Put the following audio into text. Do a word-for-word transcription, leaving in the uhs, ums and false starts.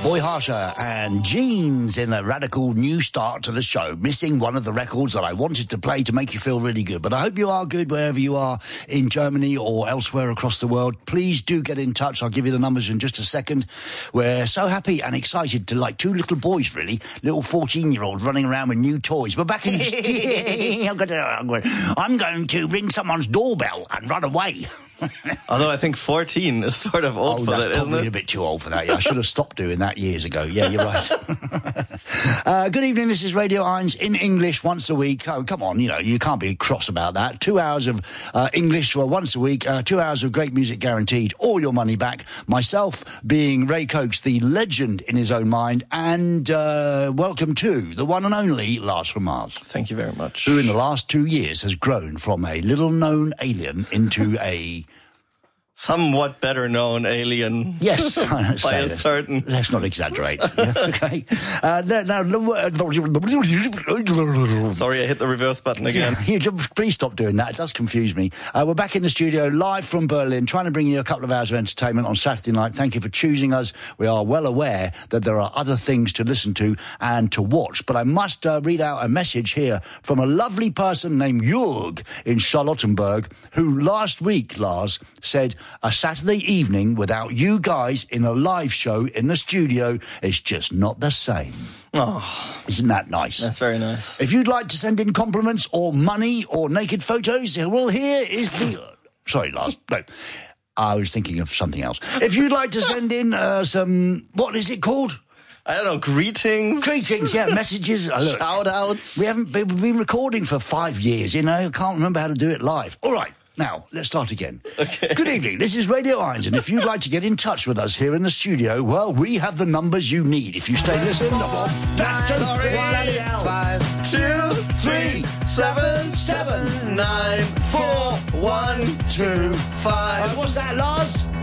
Boy Harsher and Jeans in a radical new start to the show, missing one of the records that I wanted to play to make you feel really good. But I hope you are good wherever you are in Germany or elsewhere across the world. Please do get in touch. I'll give you the numbers in just a second. We're so happy and excited to, like two little boys, really, little fourteen-year-olds running around with new toys. We're back in the studio. I'm going to ring someone's doorbell and run away. Although I think fourteen is sort of old oh, for that's that, probably isn't it? a bit too old for that. Yeah, I should have stopped doing that years ago. Yeah, you're right. uh, good evening. This is Radio Irons in English once a week. Oh, come on, you know, you can't be cross about that. Two hours of uh, English well, once a week. Uh, two hours of great music guaranteed. All your money back. Myself being Ray Cokes, the legend in his own mind. And uh, welcome to the one and only Lars from Mars. Thank you very much. Who in the last two years has grown from a little-known alien into a... somewhat better known alien. Yes, by a certain. Let's not exaggerate. Yeah, okay. Uh, now, sorry, I hit the reverse button again. Please stop doing that. It does confuse me. Uh, we're back in the studio, live from Berlin, trying to bring you a couple of hours of entertainment on Saturday night. Thank you for choosing us. We are well aware that there are other things to listen to and to watch. But I must uh, read out a message here from a lovely person named Jörg in Charlottenburg, who last week, Lars, said, a Saturday evening without you guys in a live show in the studio is just not the same. Oh, isn't that nice? That's very nice. If you'd like to send in compliments or money or naked photos, well, here is the... Uh, sorry, Lars. No. I was thinking of something else. If you'd like to send in uh, some... What is it called? I don't know, greetings? Greetings, yeah, messages. Uh, shout-outs. We haven't been, we've been recording for five years, you know. I can't remember how to do it live. All right. Now, let's start again. Okay. Good evening, this is Radio Irons, and if you'd like to get in touch with us here in the studio, well, we have the numbers you need. If you stay listening, sorry, five, two, three, seven, seven, nine, four, one, two, five. Uh, what's that, Lars?